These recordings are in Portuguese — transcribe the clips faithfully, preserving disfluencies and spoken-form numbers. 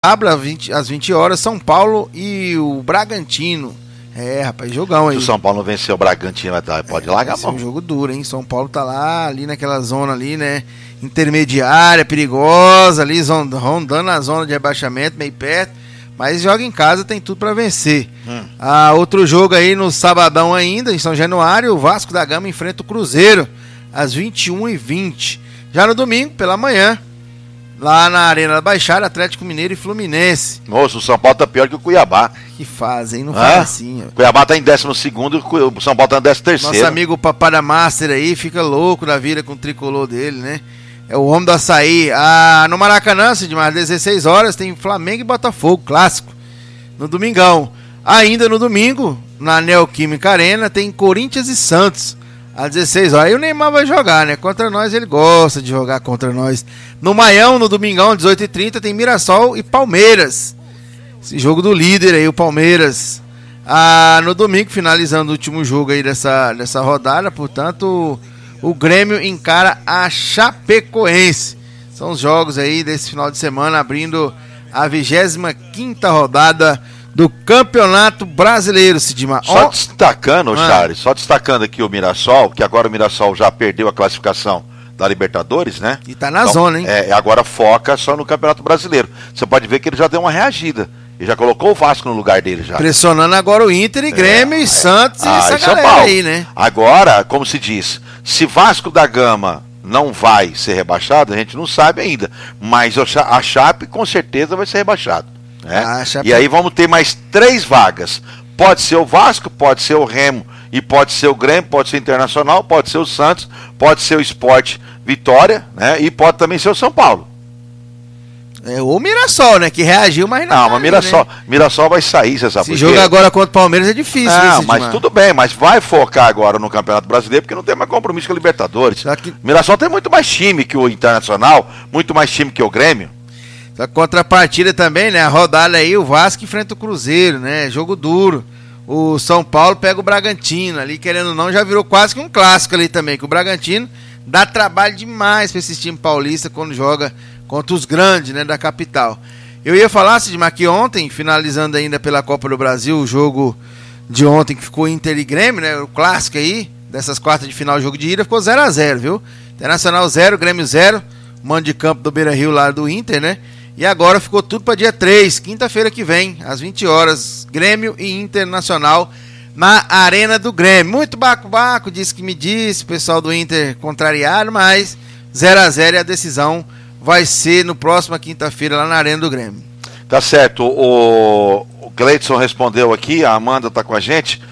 sábado, às vinte, às vinte horas, São Paulo e o Bragantino. É, rapaz, jogão aí. Se o São Paulo não vencer o Bragantino, pode é, largar a mão. É um jogo duro, hein? São Paulo tá lá, ali naquela zona ali, né? Intermediária, perigosa, ali rondando a zona de rebaixamento, meio perto. Mas joga em casa, tem tudo pra vencer. Hum. Ah, outro jogo aí no sabadão ainda, em São Januário, o Vasco da Gama enfrenta o Cruzeiro, às vinte e uma e vinte. Já no domingo, pela manhã, lá na Arena da Baixada, Atlético Mineiro e Fluminense. Moço, o São Paulo tá pior que o Cuiabá. Que fazem, não faz assim. O Cuiabá tá em décimo segundo e o São Paulo tá em décimo terceiro. Nosso amigo Papada Master aí fica louco da vida com o tricolor dele, né? É o homem do açaí. Ah, no Maracanã, Sidmar, às dezesseis horas, tem Flamengo e Botafogo, clássico. No domingão. Ainda no domingo, na Neoquímica Arena, tem Corinthians e Santos. Às dezesseis horas. Aí o Neymar vai jogar, né? Contra nós, ele gosta de jogar contra nós. No Maião, no domingão, dezoito e trinta, tem Mirassol e Palmeiras. Esse jogo do líder aí, o Palmeiras. Ah, no domingo, finalizando o último jogo aí dessa, dessa rodada, portanto, o, o Grêmio encara a Chapecoense. São os jogos aí desse final de semana, abrindo a vigésima quinta rodada do Campeonato Brasileiro, Sidmar. Só oh. destacando, ah. Charles, só destacando aqui o Mirassol, que agora o Mirassol já perdeu a classificação da Libertadores, né? E tá na então, zona, hein? É, agora foca só no Campeonato Brasileiro. Você pode ver que ele já deu uma reagida. Ele já colocou o Vasco no lugar dele já. Pressionando agora o Inter e Grêmio é, e Santos é. e ah, essa e galera São Paulo. Aí, né? Agora, como se diz, se Vasco da Gama não vai ser rebaixado, a gente não sabe ainda. Mas a Chape com certeza vai ser rebaixado. Né? Ah, Chape... E aí vamos ter mais três vagas. Pode ser o Vasco, pode ser o Remo, e pode ser o Grêmio, pode ser o Internacional, pode ser o Santos, pode ser o Sport Vitória, né? E pode também ser o São Paulo. É, ou o Mirassol, né? Que reagiu, mas não. Não, mas Mirassol, né? Mirassol vai sair, você sabe. Se jogar agora contra o Palmeiras é difícil. Não, mas demais. Tudo bem, mas vai focar agora no Campeonato Brasileiro, porque não tem mais compromisso com a Libertadores. Que... Mirassol tem muito mais time que o Internacional, muito mais time que o Grêmio. Só que contrapartida também, né? A rodada aí, o Vasco enfrenta o Cruzeiro, né? Jogo duro. O São Paulo pega o Bragantino ali, querendo ou não, já virou quase que um clássico ali também, que o Bragantino dá trabalho demais para esse time paulista quando joga contra os grandes, né, da capital. Eu ia falar, Sidmar, que ontem, finalizando ainda pela Copa do Brasil, o jogo de ontem que ficou Inter e Grêmio, né, o clássico aí, dessas quartas de final, jogo de ida, ficou zero a zero, viu? Internacional zero, Grêmio zero, mando de campo do Beira-Rio lá do Inter, né? E agora ficou tudo para dia três, quinta-feira que vem, às vinte horas, Grêmio e Internacional na Arena do Grêmio. Muito baco-baco, disse que me disse, o pessoal do Inter contrariado, mas zero a zero e a decisão vai ser no próximo quinta-feira lá na Arena do Grêmio. Tá certo, o, o Cleidson respondeu aqui, a Amanda tá com a gente.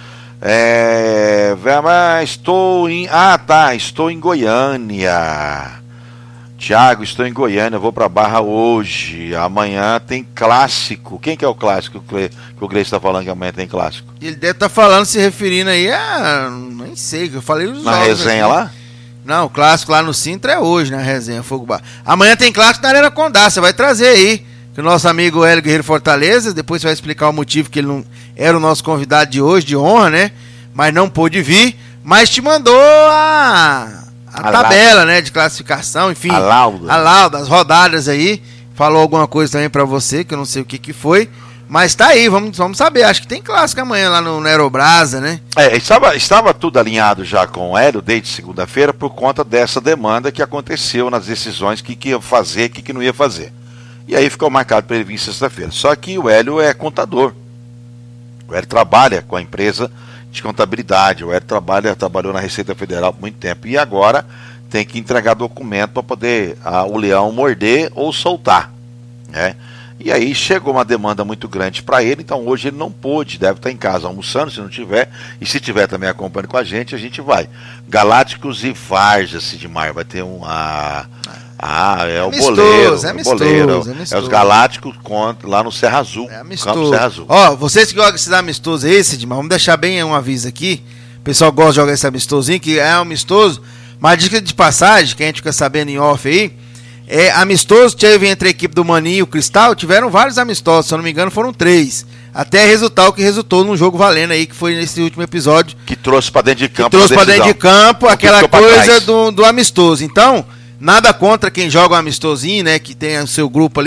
É, estou em. Ah, tá, estou em Goiânia. Tiago, estou em Goiânia, vou pra Barra hoje. Amanhã tem clássico. Quem que é o clássico que o Gleice está falando que amanhã tem clássico? Ele deve estar tá falando, se referindo aí a. Nem sei, que eu falei os Na resenha aqui. Lá? Não, o clássico lá no Sintra é hoje, na resenha Fogo Bar. Amanhã tem clássico na Arena Condá, você vai trazer aí. Que o nosso amigo Hélio Guerreiro Fortaleza, depois você vai explicar o motivo que ele não era o nosso convidado de hoje, de honra, né? Mas não pôde vir, mas te mandou a. A, a tabela, né, de classificação, enfim. A lauda. A lauda, as rodadas aí. Falou alguma coisa também pra você, que eu não sei o que que foi. Mas tá aí, vamos, vamos saber. Acho que tem clássico amanhã lá no, no Aerobrasa, né? É, estava, estava tudo alinhado já com o Hélio desde segunda-feira por conta dessa demanda que aconteceu nas decisões que, que ia fazer, o que, que não ia fazer. E aí ficou marcado para ele vir sexta-feira. Só que o Hélio é contador. O Hélio trabalha com a empresa de contabilidade. O Hélio trabalha, trabalhou na Receita Federal por muito tempo e agora tem que entregar documento para poder a, o leão morder ou soltar, né? E aí chegou uma demanda muito grande para ele, então hoje ele não pôde, deve estar em casa almoçando, se não tiver, e se tiver também acompanhando com a gente, a gente vai. Galácticos e Vargas, Sidmar, vai ter um... Ah, ah é, é o amistoso, boleiro, é amistoso, boleiro, é, amistoso. É os Galácticos contra, lá no Serra Azul, é amistoso. Serra Azul. Ó, vocês que gostam desse amistoso aí, Sidmar, vamos deixar bem um aviso aqui, o pessoal gosta de jogar esse amistosinho, que é amistoso, mas dica de passagem, que a gente fica sabendo em off aí, é amistoso, teve entre a equipe do Maninho e o Cristal, tiveram vários amistosos, se eu não me engano foram três, até resultado que resultou num jogo valendo aí, que foi nesse último episódio. Que trouxe pra dentro de campo. Que trouxe pra dentro de campo aquela coisa do, do amistoso. Então, nada contra quem joga um amistosinho, né, que tem o seu grupo ali,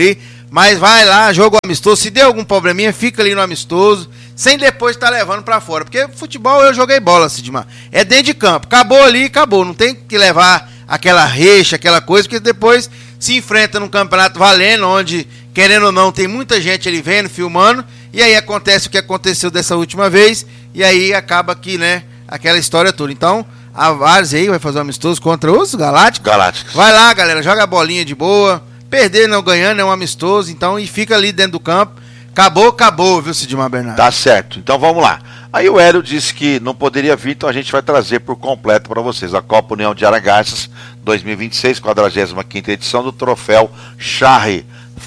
Mas vai lá, jogo amistoso. Se der algum probleminha, fica ali no amistoso, sem depois estar tá levando pra fora. Porque futebol eu joguei bola, Sidmar. É dentro de campo. Acabou ali, acabou. Não tem que levar aquela reixa, aquela coisa, porque depois se enfrenta num campeonato valendo, onde, querendo ou não, tem muita gente ali vendo, filmando, e aí acontece o que aconteceu dessa última vez, e aí acaba que, né, aquela história toda. Então, a Várzea aí vai fazer um amistoso contra os Galácticos. Galácticos. Vai lá, galera, joga a bolinha de boa. Perder não ganhando é um amistoso, então, e fica ali dentro do campo. Acabou, acabou, viu, Sidmar Bernardo? Tá certo. Então vamos lá. Aí o Hélio disse que não poderia vir, então a gente vai trazer por completo para vocês a Copa União de Aragarças dois mil e vinte e seis, quadragésima quinta edição do troféu Charre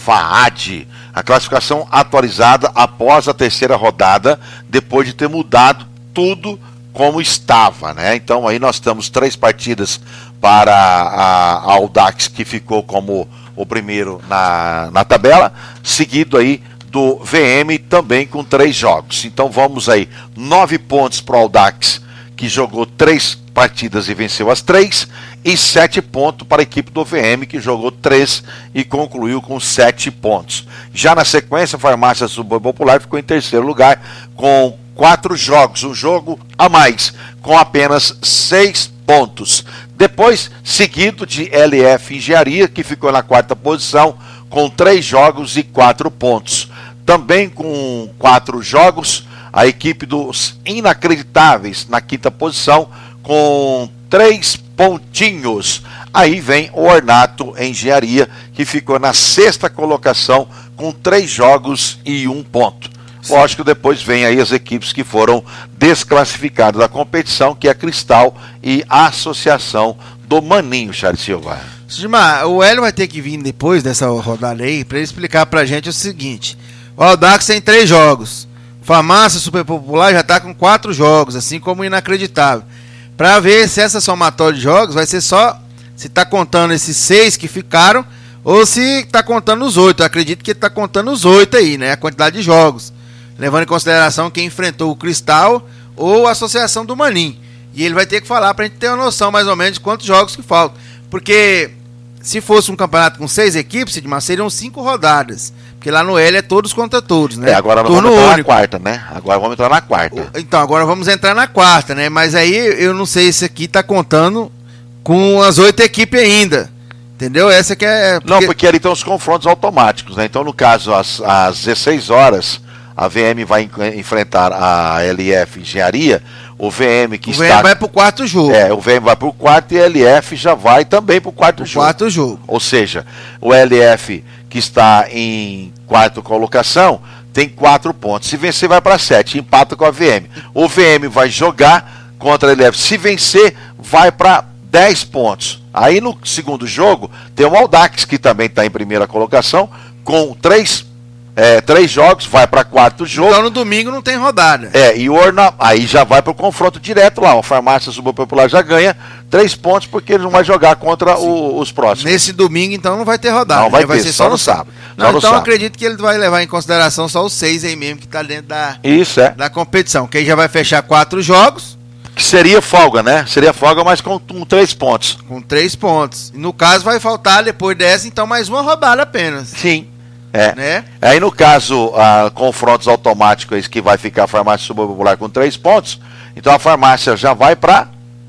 Faad. A classificação atualizada após a terceira rodada, depois de ter mudado tudo como estava, né? Então aí nós temos três partidas para a, a Audax, que ficou como o primeiro na, na tabela, seguido aí do V M também com três jogos. Então vamos aí, nove pontos para o Audax, que jogou três partidas e venceu as três, e sete pontos para a equipe do V M, que jogou três e concluiu com sete pontos. Já na sequência, a Farmácia Subúrbio Popular ficou em terceiro lugar com quatro jogos, um jogo a mais, com apenas seis pontos. Depois, seguido de L F Engenharia, que ficou na quarta posição, com três jogos e quatro pontos. Também com quatro jogos, a equipe dos Inacreditáveis, na quinta posição, com três pontinhos. Aí vem o Ornato Engenharia, que ficou na sexta colocação, com três jogos e um ponto. Sim. Lógico, depois vem aí as equipes que foram desclassificadas da competição, que é a Cristal e a Associação do Maninho, Charles Silva. Sidmar, o Hélio vai ter que vir depois dessa rodada aí, para ele explicar pra gente o seguinte: o Audax tem três jogos, Farmácia Super Popular já tá com quatro jogos, assim como o Inacreditável. Para ver se essa somatória de jogos vai ser só se tá contando esses seis que ficaram ou se tá contando os oito. Eu acredito que ele tá contando os oito aí, né? A quantidade de jogos, levando em consideração quem enfrentou o Cristal ou a Associação do Manim. E ele vai ter que falar pra gente ter uma noção mais ou menos de quantos jogos que faltam. Porque se fosse um campeonato com seis equipes, Sidmar, seriam cinco rodadas. Porque lá no L é todos contra todos, né? É, agora nós Turno vamos entrar único. na quarta, né? Agora vamos entrar na quarta. Então, agora vamos entrar na quarta, né? Mas aí eu não sei se aqui tá contando com as oito equipes ainda. Entendeu? Essa que é... Porque... Não, porque ali tem os confrontos automáticos, né? Então, no caso, às, às dezesseis horas, a V M vai enfrentar a L F Engenharia. O V M que o está... V M vai pro quarto jogo. É, o V M vai pro quarto e a L F já vai também pro quarto pro jogo. quarto jogo. Ou seja, o L F que está em quarta colocação tem quatro pontos. Se vencer, vai para sete, empata com a V M. O V M vai jogar contra a L F. Se vencer, vai para dez pontos. Aí no segundo jogo, tem o Audax, que também está em primeira colocação, com três, é, três jogos, vai para quarto jogo. Então no domingo não tem rodada. É, e o Orna, aí já vai para o confronto direto lá. A Farmácia Subúrbio Popular já ganha três pontos, porque ele não vai jogar contra o, os próximos. Nesse domingo, então, não vai ter rodada. Não vai, né? vai ter, ser só, só no no sábado. sábado. Não, só no então sábado. acredito que ele vai levar em consideração só os seis aí mesmo que está dentro da, Isso, é. da competição. Que aí já vai fechar quatro jogos. Que seria folga, né? Seria folga, mas com, com três pontos. Com três pontos. E no caso vai faltar, depois dessa, então, mais uma rodada apenas. Sim. É. Né? Aí no caso, a, confrontos automáticos que vai ficar a Farmácia Subúrbio Popular com três pontos, então a farmácia já vai para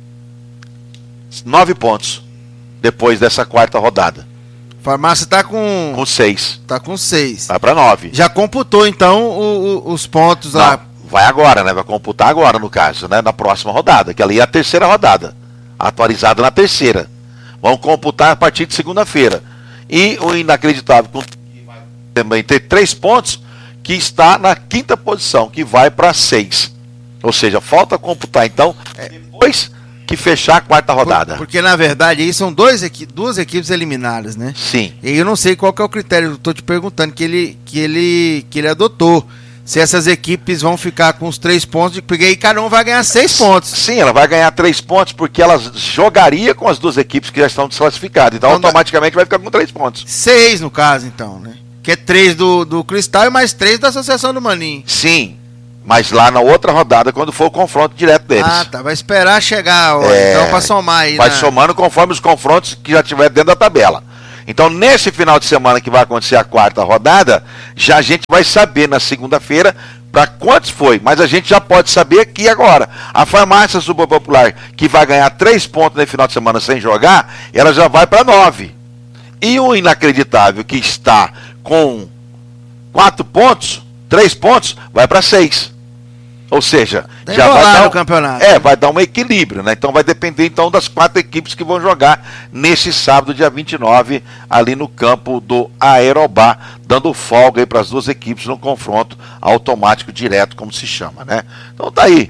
nove pontos depois dessa quarta rodada. Farmácia tá com. Com seis. Tá com seis. Vai para nove. Já computou então o, o, os pontos Não, lá. vai agora, né? Vai computar agora no caso, né? Na próxima rodada, que ali é a terceira rodada. Atualizada na terceira. Vão computar a partir de segunda-feira. E o Inacreditável com também ter três pontos, que está na quinta posição, que vai para seis. Ou seja, falta computar então, depois que fechar a quarta rodada. Por, porque na verdade aí são dois equi duas equipes eliminadas, né? Sim. E eu não sei qual que é o critério, eu tô te perguntando que ele, que ele, que ele adotou. Se essas equipes vão ficar com os três pontos, porque aí cada um vai ganhar seis pontos. Sim, ela vai ganhar três pontos porque ela jogaria com as duas equipes que já estão desclassificadas. Então, então automaticamente vai ficar com três pontos. Seis no caso, então, né? Que é três do, do Cristal e mais três da Associação do Manim. Sim, mas lá na outra rodada, quando for o confronto direto deles. Ah, tá. Vai esperar chegar, ó, é, então, pra somar aí. Vai na... somando conforme os confrontos que já tiver dentro da tabela. Então, nesse final de semana que vai acontecer a quarta rodada, já a gente vai saber na segunda-feira para quantos foi, mas a gente já pode saber aqui agora. A farmácia Super Popular, que vai ganhar três pontos no final de semana sem jogar, ela já vai para nove. E o inacreditável, que está com quatro pontos, três pontos, vai para seis. Ou seja, Tem já vai dar, o campeonato. É, vai dar um equilíbrio, né? Então vai depender então das quatro equipes que vão jogar nesse sábado, dia vinte e nove, ali no campo do Aerobá, dando folga aí para as duas equipes no confronto automático direto, como se chama, né? Então tá aí.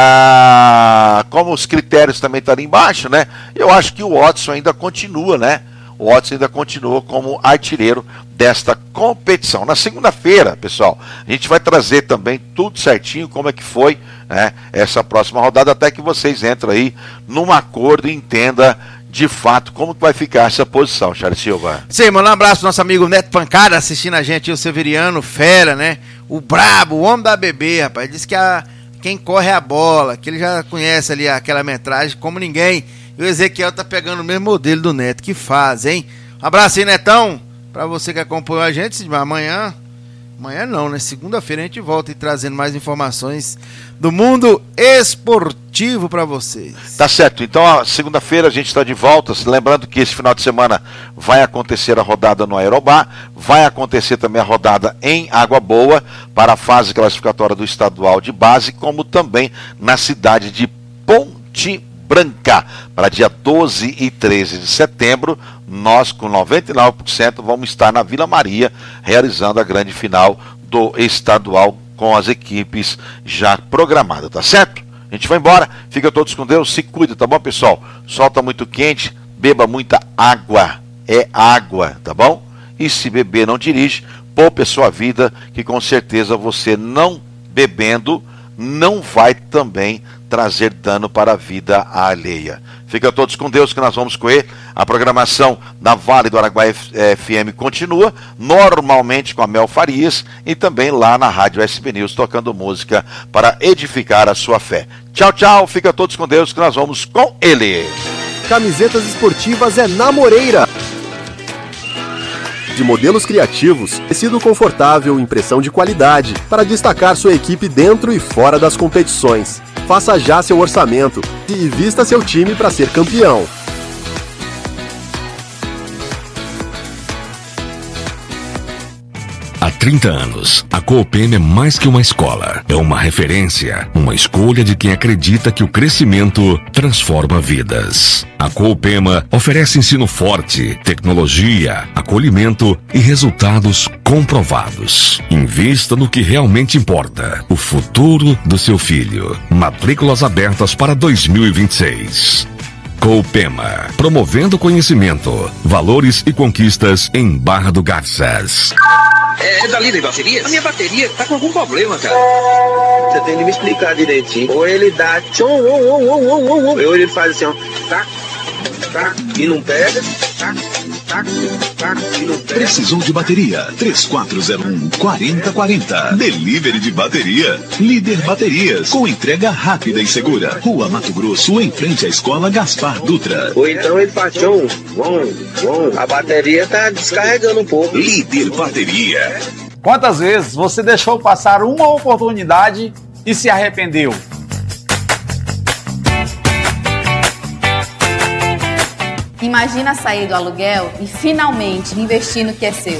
Ah, como os critérios também estão ali embaixo, né? Eu acho que o Watson ainda continua, né? O Watson ainda continua como artilheiro desta competição. Na segunda-feira, pessoal, a gente vai trazer também tudo certinho, como é que foi, né, essa próxima rodada, até que vocês entrem aí num acordo e entendam de fato como que vai ficar essa posição, Charles Silva. Sim, manda um abraço pro nosso amigo Neto Pancada assistindo a gente, o Severiano, fera, né? O brabo, o homem da bebê, rapaz. Diz que a, quem corre é a bola, que ele já conhece ali aquela metragem como ninguém. E o Ezequiel tá pegando o mesmo modelo do Neto, que faz, hein? Um abraço aí, Netão, pra você que acompanhou a gente. Amanhã, amanhã não, né? Segunda-feira a gente volta e trazendo mais informações do mundo esportivo pra vocês. Tá certo, então a segunda-feira a gente está de volta, lembrando que esse final de semana vai acontecer a rodada no Aerobá, vai acontecer também a rodada em Água Boa, para a fase classificatória do estadual de base, como também na cidade de Ponte Branca, para dia doze e treze de setembro, nós com noventa e nove por cento vamos estar na Vila Maria, realizando a grande final do estadual com as equipes já programadas, tá certo? A gente vai embora, fica todos com Deus, se cuida, tá bom, pessoal? O sol tá muito quente, beba muita água, é água, tá bom? E se beber, não dirige, poupe a sua vida, que com certeza você não bebendo, não vai também trazer dano para a vida alheia. Fica todos com Deus, que nós vamos correr. A programação da Vale do Araguaia F M continua, normalmente com a Mel Farias, e também lá na Rádio S B News, tocando música para edificar a sua fé. Tchau, tchau, fica todos com Deus, que nós vamos com ele. Camisetas esportivas é na Moreira. De modelos criativos, tecido confortável, impressão de qualidade, para destacar sua equipe dentro e fora das competições. Faça já seu orçamento e vista seu time para ser campeão. Há trinta anos, a Coopema é mais que uma escola. É uma referência, uma escolha de quem acredita que o crescimento transforma vidas. A Coopema oferece ensino forte, tecnologia, acolhimento e resultados comprovados. Invista no que realmente importa, o futuro do seu filho. Matrículas abertas para dois mil e vinte e seis. Coopema, promovendo conhecimento, valores e conquistas em Barra do Garças. É, é da Líder Baterias? A minha bateria tá com algum problema, cara. Você tem que me explicar direitinho. Ou ele dá tchom, ou, ou, ou, ou, ou, ou ele faz assim, ó, tá, tá, e não pega, tá, tá, tá, e não pega. Precisou de bateria? três quatro zero um, quatro zero quatro zero. Delivery de bateria. Líder Baterias, com entrega rápida e segura. Rua Mato Grosso, em frente à Escola Gaspar Dutra. Ou então ele faz tchom, bom, bom, a bateria tá descarregando um pouco. Líder Bateria. Quantas vezes você deixou passar uma oportunidade e se arrependeu? Imagina sair do aluguel e finalmente investir no que é seu.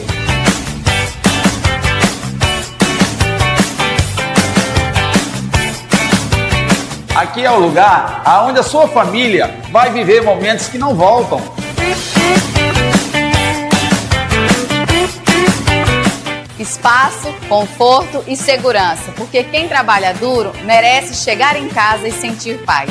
Aqui é o lugar onde a sua família vai viver momentos que não voltam. Espaço, conforto e segurança, porque quem trabalha duro merece chegar em casa e sentir paz.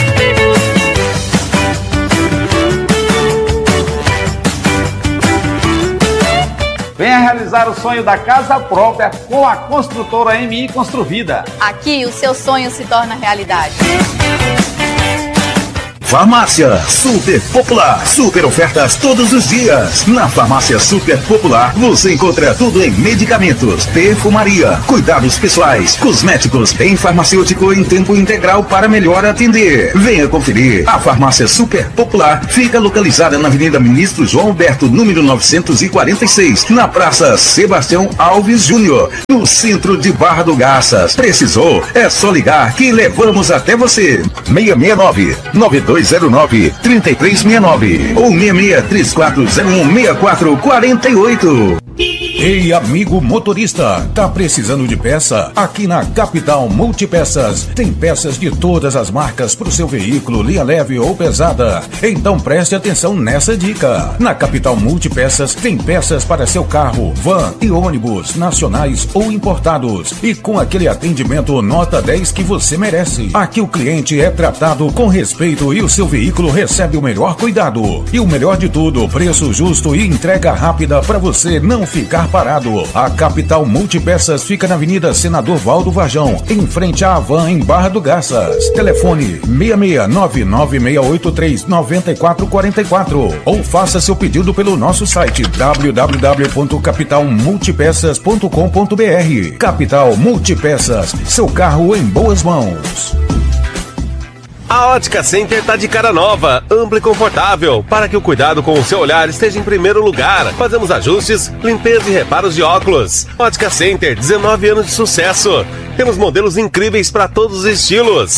Venha realizar o sonho da casa própria com a construtora M I Construvida. Aqui o seu sonho se torna realidade. Farmácia Super Popular. Super ofertas todos os dias. Na Farmácia Super Popular você encontra tudo em medicamentos, perfumaria, cuidados pessoais, cosméticos, bem farmacêutico em tempo integral para melhor atender. Venha conferir. A Farmácia Super Popular fica localizada na Avenida Ministro João Alberto, número novecentos e quarenta e seis, na Praça Sebastião Alves Júnior, no centro de Barra do Garças. Precisou? É só ligar que levamos até você. seis seis nove, nove dois zero nove, três três seis nove ou seis seis três quatro zero um, seis quatro quatro oito. Ei, amigo motorista, tá precisando de peça? Aqui na Capital Multipeças tem peças de todas as marcas para o seu veículo, linha leve ou pesada. Então preste atenção nessa dica. Na Capital Multipeças tem peças para seu carro, van e ônibus, nacionais ou importados. E com aquele atendimento nota dez que você merece. Aqui o cliente é tratado com respeito e o seu veículo recebe o melhor cuidado. E o melhor de tudo, preço justo e entrega rápida para você não ficar parado. A Capital Multipeças fica na Avenida Senador Valdo Varjão, em frente à Havan, em Barra do Garças. Telefone seis seis nove nove seis oito três nove quatro quatro quatro ou faça seu pedido pelo nosso site w w w ponto capital multipeças ponto com ponto b r. Capital Multipeças, seu carro em boas mãos. A Ótica Center tá de cara nova, ampla e confortável, para que o cuidado com o seu olhar esteja em primeiro lugar. Fazemos ajustes, limpeza e reparos de óculos. Ótica Center, dezenove anos de sucesso. Temos modelos incríveis para todos os estilos.